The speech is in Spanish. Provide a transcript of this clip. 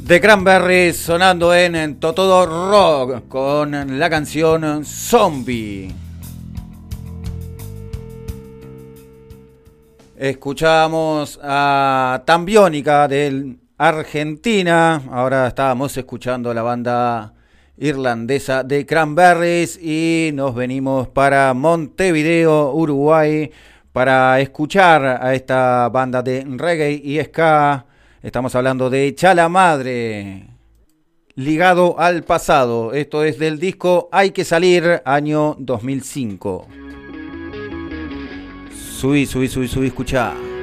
The Cranberries sonando en Totodo Rock con la canción Zombie. Escuchamos a Tambiónica de Argentina. Ahora estábamos escuchando a la banda irlandesa de Cranberries y nos venimos para Montevideo, Uruguay, para escuchar a esta banda de reggae y ska. Estamos hablando de Chala Madre, ligado al pasado. Esto es del disco Hay que salir, año 2005. Subí, escuchá.